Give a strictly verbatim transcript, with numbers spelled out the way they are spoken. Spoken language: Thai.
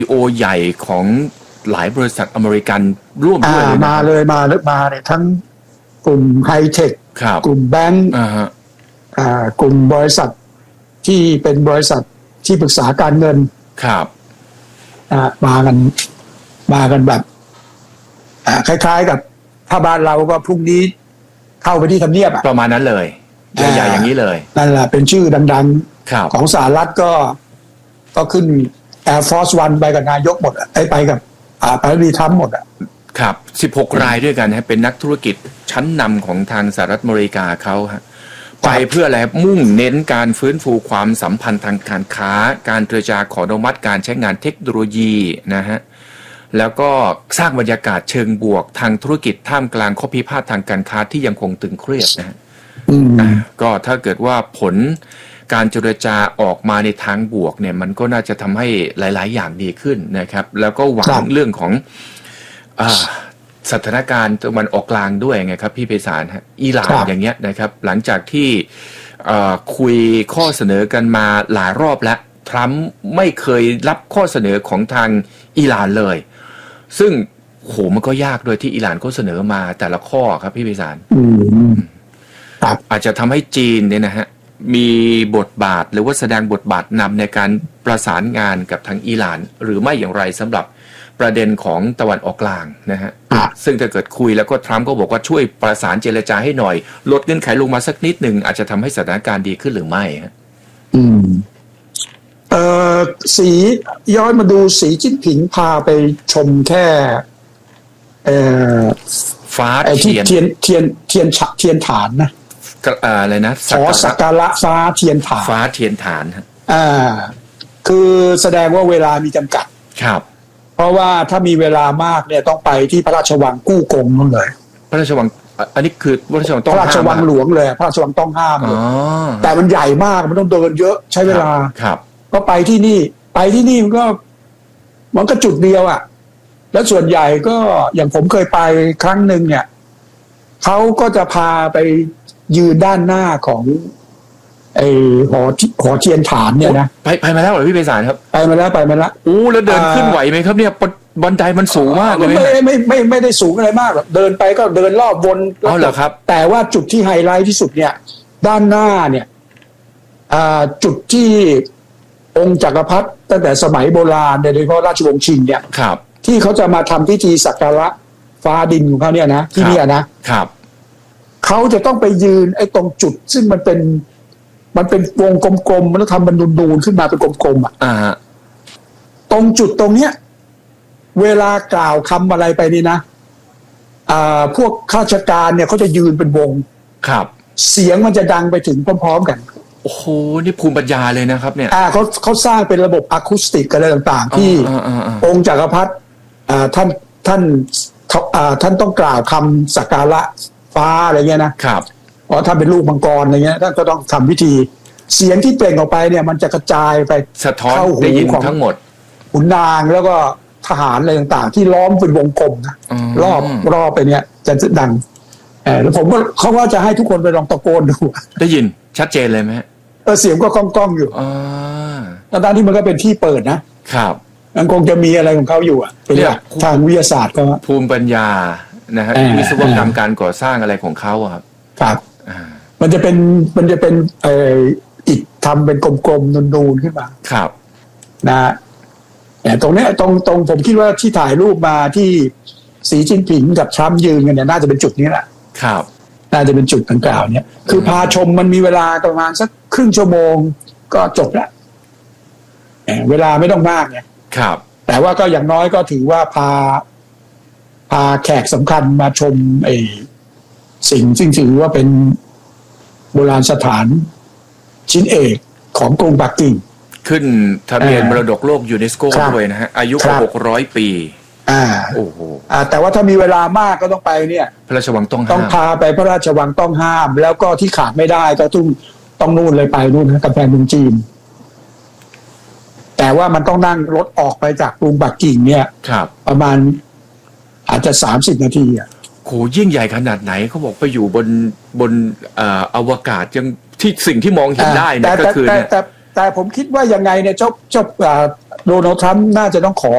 โอใหญ่ของหลายบริษัทอเมริกันร่วมด้วยเลยมาเลยมาเลยมาเนี่ยทั้งกลุ่มไฮเทคกลุ่มแบงก์กลุ่มบริษัทที่เป็นบริษัทที่ปรึกษาการเงินครับมากันมากันแบบคล้ายๆกับถ้าบ้านเราก็พรุ่งนี้เข้าไปที่ทำเนียบประมาณนั้นเลยใหญ่ๆอย่างนี้เลยนั่นแหละเป็นชื่อดังๆของสหรัฐก็ก็ขึ้น Air Force One ไปกับนายกหมดไอ้ไปกับประธานาธิบดีทรัมป์หมดอ่ะครับสิบหกรายด้วยกันฮะเป็นนักธุรกิจชั้นนำของทางสหรัฐอเมริกาเขาฮะไปเพื่ออะไรมุ่งเน้นการฟื้นฟูความสัมพันธ์ทางการค้าการเจรจาขออนุมัติการใช้งานเทคโนโลยีนะฮะแล้วก็สร้างบรรยากาศเชิงบวกทางธุรกิจท่ามกลางข้อพิพาททางการค้าที่ยังคงตึงเครียดนะฮะก็ถ้าเกิดว่าผลการเจรจาออกมาในทางบวกเนี่ยมันก็น่าจะทำให้หลายๆอย่างดีขึ้นนะครับแล้วก็หวังเรื่องของอ่าสถานการณ์ตะวันออกกลางด้วยไงครับพี่ไพศาลฮะอิหร่านอย่างเงี้ยนะครับหลังจากที่คุยข้อเสนอกันมาหลายรอบแล้วทรัมป์ไม่เคยรับข้อเสนอของทางอิหร่านเลยซึ่งโหมันก็ยากโดยที่อิหร่านก็เสนอมาแต่ละข้อครับพี่ไพศาลอาจจะทำให้จีนเนี่ยนะฮะมีบทบาทหรือว่าแสดงบทบาทนำในการประสานงานกับทางอิหร่านหรือไม่อย่างไรสำหรับประเด็นของตะวันออกกลางนะฮะซึ่งถ้าเกิดคุยแล้วก็ทรัมป์ก็บอกว่าช่วยประสานเจรจาให้หน่อยลดเงื่อนไขลงมาสักนิดหนึ่งอาจจะทำให้สถานการณ์ดีขึ้นหรือไม่ฮะอืมเอ่อสีย้อนมาดูสีจิ้นผิงพาไปชมแค่เอ่อฟ้าเทียนเทียนเทียนเทียนเทียนฐานนะอะไรนะขอสักการะฟ้าเทียนฐานฟ้าเทียนฐานอ่าคือแสดงว่าเวลามีจำกัดครับเพราะว่าถ้ามีเวลามากเนี่ยต้องไปที่พระราชวังกู้กงนั่นเลยพระราชวังอันนี้คือพระราชวังต้องห้ามพระราชวังหลวงเลยพระราชวังต้องห้ามเลยแต่มันใหญ่มากมันต้องเดินเยอะใช้เวลาครับก็ไปที่นี่ไปที่นี่มันก็มันก็จุดเดียวอ่ะแล้วส่วนใหญ่ก็อย่างผมเคยไปครั้งหนึ่งเนี่ยเขาก็จะพาไปยืนด้านหน้าของไอ้หอหอเทียนฐานเนี่ยนะไปไปมาแล้วเหรอพี่ไพศาลครับไปมาแล้วไปมาแล้วโอ้แล้วเดินขึ้นไหวไหมครับเนี่ยบันไดมันสูงมากเลยไม่ไม่ไม่ไม่ได้สูงอะไรมากหรอกเดินไปก็เดินรอบวนอ๋อเหรอครับแต่ว่าจุดที่ไฮไลท์ที่สุดเนี่ยด้านหน้าเนี่ยจุดที่องค์จักรพรรดิตั้งแต่สมัยโบราณโดยเฉพาะราชวงศ์ชิงเนี่ยที่เขาจะมาทำพิธีสักการะฟ้าดินของเขาเนี่ยนะที่นี่นะครับเขาจะต้องไปยืนไอ้ตรงจุดซึ่งมันเป็นมันเป็นวงกลมๆมันต้องทำมันนูนๆขึ้นมาเป็นกลมๆอ่ะตรงจุดตรงเนี้ยเวลากล่าวคำอะไรไปนี่นะอ่าพวกข้าราชการเนี่ยเขาจะยืนเป็นวงครับเสียงมันจะดังไปถึงพร้อมๆกันโอ้โหนี่ภูมิปัญญาเลยนะครับเนี่ยอ่าเขาเขาสร้างเป็นระบบอะคูสติกอะไรต่างๆที่องค์จักรพรรดิอ่าท่านท่านอ่าท่านต้องกล่าวคำสักการะฟ้าอะไรเงี้ยนะครับเพราะถ้าเป็นลูกมังกรอะไรเงี้ยท่านก็ต้องทำพิธีเสียงที่เปล่งออกไปเนี่ยมันจะกระจายไปสะท้อนได้ยินทั้งหมดขุนนางแล้วก็ทหารอะไรต่างๆที่ล้อมเป็นวงกลมนะรอบรอบไปเนี่ยจะดังเออแล้วผมก็เขาว่าจะให้ทุกคนไปลองตะโกนดูได้ยินชัดเจนเลยไหมเออเสียงก็ก้องๆอยู่อ่าตอนที่มันก็เป็นที่เปิดนะครับมันคงจะมีอะไรของเขาอยู่อ่ะเป็นทางวิทยาศาสตร์ก็ภูมิปัญญานะฮะวิศวกรรมการก่อสร้างอะไรของเขาครับครับมันจะเป็นมันจะเป็นเอ่ออิฐทำเป็นกลมๆนูนๆขึ้นมาครับนะแต่ตรงนี้ตรงตรงผมคิดว่าที่ถ่ายรูปมาที่สีจิ้นผิงกับทรัมป์ยืนกันเนี่ยน่าจะเป็นจุดนี้แหละครับน่าจะเป็นจุดดังกล่าวเนี่ยคือพาชมมันมีเวลาประมาณสักครึ่งชั่วโมงก็จบแล้วเวลาไม่ต้องมากเนี่ยครับแต่ว่าก็อย่างน้อยก็ถือว่าพาพาแขกสำคัญมาชมไอ้สิ่งซึ่งถือว่าเป็นโบราณสถานชิ้นเอกของกรุงปักกิ่งขึ้นทะเบียนมรดกโลกยูเนสโกด้วยนะฮะอายุหกร้อยปีอ่าโอ้โหอ่าแต่ว่าถ้ามีเวลามากก็ต้องไปเนี่ยพระราชวังต้องห้ามต้องพาไปพระราชวังต้องห้ามแล้วก็ที่ขาดไม่ได้ก็ต้องต้องนู่นเลยไปนู่นนะกำแพงเมืองจีนแต่ว่ามันต้องนั่งรถออกไปจากกรุงปักกิ่งเนี่ยประมาณอาจจะสามสิบนาทีอ่ะโหยิ่งใหญ่ขนาดไหนเขาบอกไปอยู่บนบนอ่าอวกาศยังที่สิ่งที่มองเห็นได้นะก็คือแต่แต่แต่ผมคิดว่ายังไงเนี่ยเจ้าเจ้าโดนัลด์ทรัมป์น่าจะต้องขอ